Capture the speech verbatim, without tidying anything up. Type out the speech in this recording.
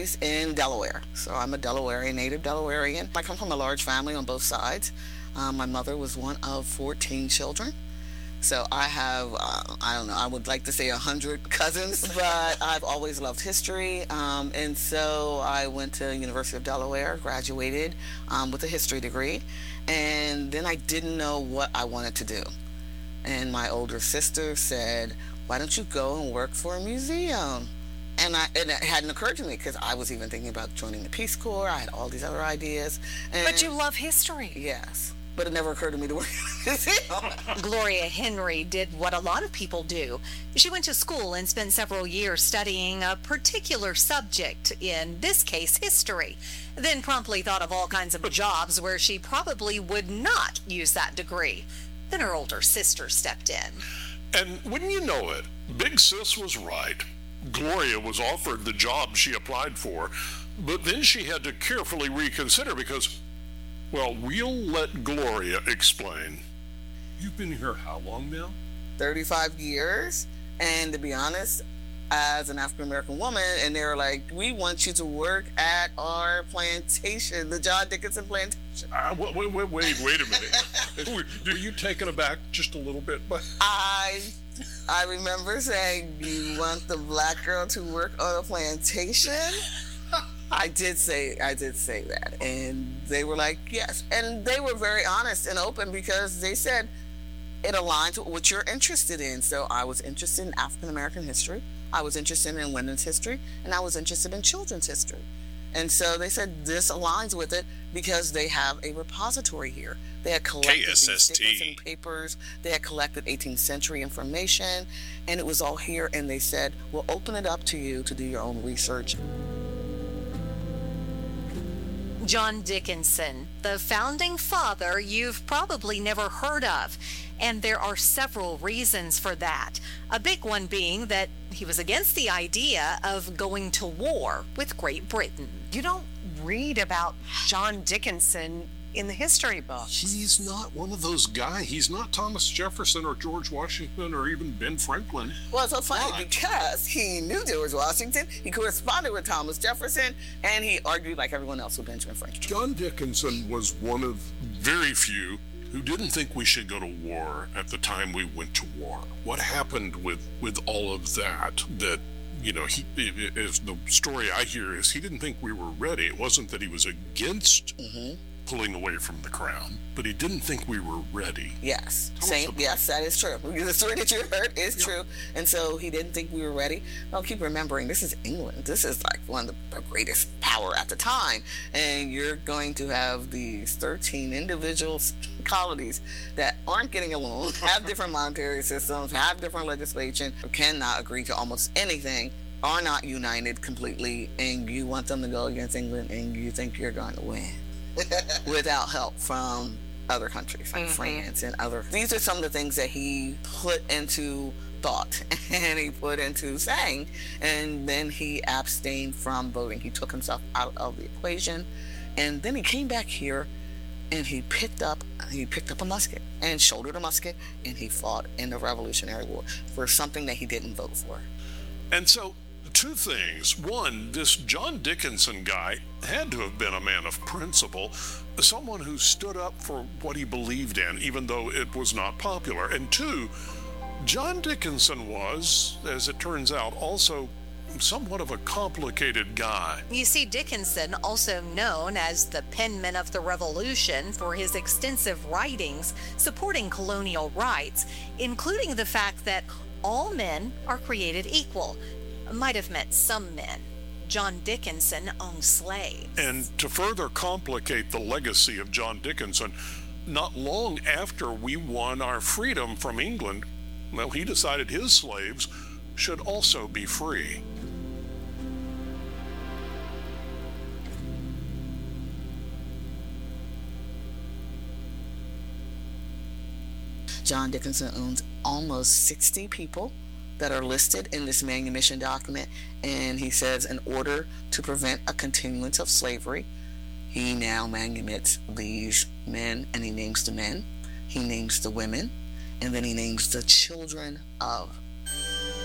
raised in Delaware. So I'm a Delawarean, native Delawarean. I come from a large family on both sides. Um, my mother was one of fourteen children. So I have, uh, I don't know, I would like to say a hundred cousins, but I've always loved history. Um, and so I went to University of Delaware, graduated um, with a history degree. And then I didn't know what I wanted to do. And my older sister said, why don't you go and work for a museum? And, I, and it hadn't occurred to me because I was even thinking about joining the Peace Corps. I had all these other ideas. And but you love history. Yes. But it never occurred to me to work in a museum. Gloria Henry did what a lot of people do. She went to school and spent several years studying a particular subject, in this case, history. Then promptly thought of all kinds of jobs where she probably would not use that degree. Then her older sister stepped in. And wouldn't you know it, Big Sis was right. Gloria was offered the job she applied for, but then she had to carefully reconsider because, well, we'll let Gloria explain. You've been here how long now? thirty-five years. And to be honest, as an African-American woman, and they were like, we want you to work at our plantation, the John Dickinson plantation. Uh, wait, wait, wait, wait, wait a minute. were, were you taken aback just a little bit? But I I remember saying, you want the black girl to work on a plantation? I did say I did say that, and they were like, yes. And they were very honest and open because they said it aligns with what you're interested in. So I was interested in African-American history, I was interested in women's history, and I was interested in children's history. And so they said this aligns with it because they have a repository here. They had collected K S S T. these Dickinson papers, they had collected eighteenth century information, and it was all here. And they said, we'll open it up to you to do your own research. John Dickinson, the founding father you've probably never heard of. And there are several reasons for that. A big one being that he was against the idea of going to war with Great Britain. You don't read about John Dickinson in the history books. he's not one of those guys. He's not Thomas Jefferson or George Washington or even Ben Franklin. Well, it's so funny Why? because he knew George Washington, he corresponded with Thomas Jefferson, and he argued like everyone else with Benjamin Franklin. John Dickinson was one of very few who didn't think we should go to war at the time we went to war. What happened with, with all of that, that, you know, he, as the story I hear is he didn't think we were ready. It wasn't that he was against mm-hmm. pulling away from the crown, but he didn't think we were ready. Yes, Tell same. Yes, that is true. The story that you heard is Yeah. true, and so he didn't think we were ready. Well, keep remembering, this is England. This is like one of the greatest power at the time, and you're going to have these thirteen individual colonies that aren't getting along, have different monetary systems, have different legislation, cannot agree to almost anything, are not united completely, and you want them to go against England, and you think you're going to win. Without help from other countries like mm-hmm. France and other. These are some of the things that he put into thought and he put into saying, and then he abstained from voting. He took himself out of the equation, and then he came back here and he picked up he picked up a musket and shouldered a musket, and he fought in the Revolutionary War for something that he didn't vote for. And so, two things. One, this John Dickinson guy had to have been a man of principle, someone who stood up for what he believed in, even though it was not popular. And two, John Dickinson was, as it turns out, also somewhat of a complicated guy. You see, Dickinson, also known as the penman of the Revolution for his extensive writings supporting colonial rights, including the fact that all men are created equal, might have meant some men. John Dickinson owned slaves. And to further complicate the legacy of John Dickinson, not long after we won our freedom from England, well, he decided his slaves should also be free. John Dickinson owns almost sixty people that are listed in this manumission document, and he says in order to prevent a continuance of slavery, he now manumits these men, and he names the men, he names the women, and then he names the children of